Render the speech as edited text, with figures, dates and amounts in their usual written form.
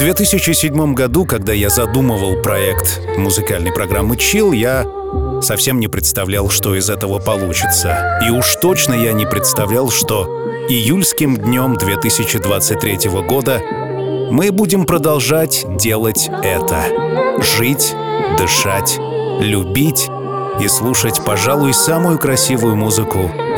2007 году, когда я задумывал проект музыкальной программы Chill, я совсем не представлял, что из этого получится. И уж точно я не представлял, что июльским днем 2023 года мы будем продолжать делать это. Жить, дышать, любить и слушать, пожалуй, самую красивую музыку